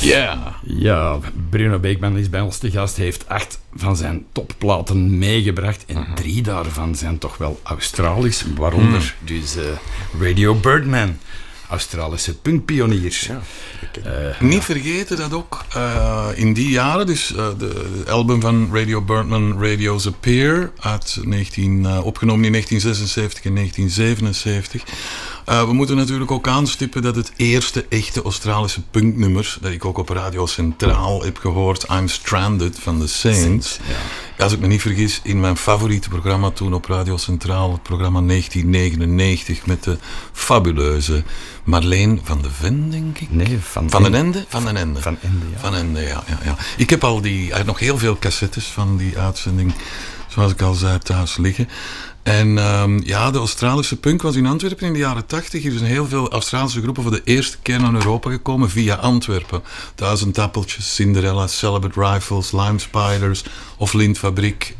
Ja. Ja, Bruno Beekman is bij ons te gast. Hij heeft 8 van zijn topplaten meegebracht. En 3 daarvan zijn toch wel Australisch. Waaronder dus Radio Birdman. Australische punkpioniers. Ja. Niet vergeten dat ook in die jaren, dus de album van Radio Birdman, Radio's Appear, opgenomen in 1976 en 1977. We moeten natuurlijk ook aanstippen dat het eerste echte Australische punknummer, dat ik ook op Radio Centraal heb gehoord, I'm Stranded van The Saints. Ja. Als ik me niet vergis, in mijn favoriete programma toen op Radio Centraal, het programma 1999, met de fabuleuze Marleen van de Ven, denk ik? Nee, Van den Ende? Van den Ende. Van Ende, ja. Van Ende, ja. Ik heb nog heel veel cassettes van die uitzending, zoals ik al zei, thuis liggen. En de Australische punk was in Antwerpen in de jaren 80. Er zijn heel veel Australische groepen voor de eerste keer naar Europa gekomen via Antwerpen. 1000 Appeltjes, Cinderella, Celibate Rifles, Lime Spiders of Lintfabriek.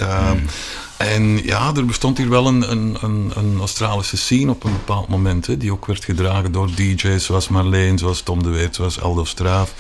En ja, er bestond hier wel een Australische scene op een bepaald moment, hè, die ook werd gedragen door DJ's zoals Marleen, zoals Tom de Weert, zoals Aldo Straaf.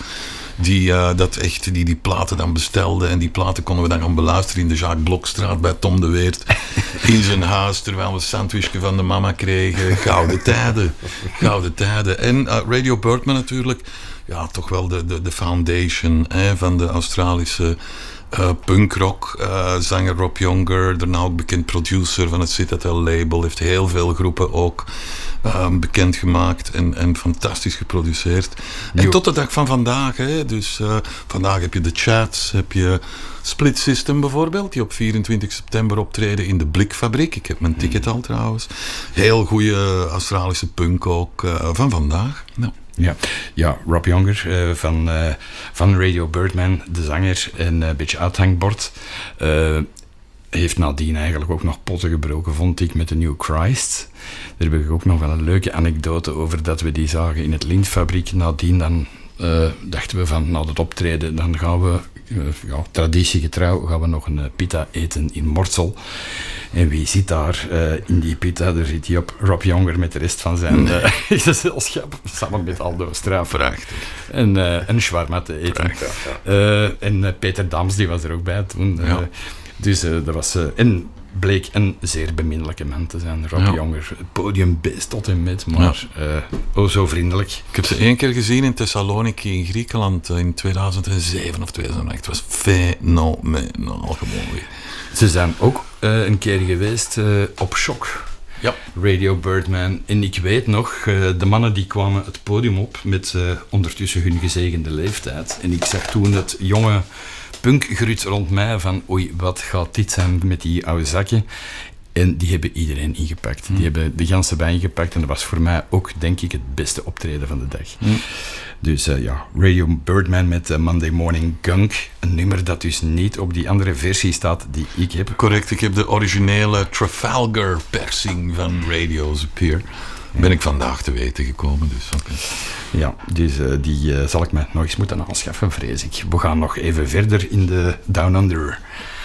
Die platen dan bestelden. En die platen konden we dan gaan beluisteren in de Jacques Blokstraat bij Tom de Weert. In zijn huis, terwijl we een sandwichje van de mama kregen. Gouden tijden. En Radio Birdman natuurlijk. Ja, toch wel de foundation van de Australische punkrock. Zanger Rob Younger, daarna ook bekend producer van het Citadel label. Heeft heel veel groepen ook bekendgemaakt en fantastisch geproduceerd. En tot de dag van vandaag, hè, dus vandaag heb je de Chats, heb je Split System bijvoorbeeld, die op 24 september optreden in de Blikfabriek. Ik heb mijn ticket al trouwens. Heel goede Australische punk ook van vandaag. Ja, Rob Younger van Radio Birdman, de zanger en een beetje uithangbord. Heeft nadien eigenlijk ook nog potten gebroken, vond ik, met de New Christ. Daar heb ik ook nog wel een leuke anekdote over, dat we die zagen in het Lintfabriek. Nadien dan dachten we van, na het optreden, dan gaan we, traditiegetrouw, gaan we nog een pita eten in Mortsel. En wie zit daar in die pita? Daar zit hij op, Rob Younger met de rest van zijn gezelschap, samen met Aldo Straaf. Prachtig. En een shawarma te eten. En Peter Dams, die was er ook bij toen. Dus dat was... en bleek een zeer beminnelijke man te zijn, Rob Younger. Het podiumbeest tot en met, maar zo vriendelijk. Ik heb ze 1 keer gezien in Thessaloniki in Griekenland in 2007 of 2008. Het was fenomenaal gewoon weer. Ze zijn ook een keer geweest op Shock. Ja. Radio Birdman. En ik weet nog, de mannen die kwamen het podium op met ondertussen hun gezegende leeftijd. En ik zag toen het jonge punkgrut rond mij van oei, wat gaat dit zijn met die oude zakken? En die hebben iedereen ingepakt. Die hebben de ganse bij ingepakt. En dat was voor mij ook, denk ik, het beste optreden van de dag. Dus Radio Birdman met Monday Morning Gunk. Een nummer dat dus niet op die andere versie staat die ik heb. Correct, ik heb de originele Trafalgar persing van Radio's Appear. Ben ik vandaag te weten gekomen. Dus, okay. Ja, dus die zal ik me nog eens moeten aanschaffen, vrees ik. We gaan nog even verder in de Down Under.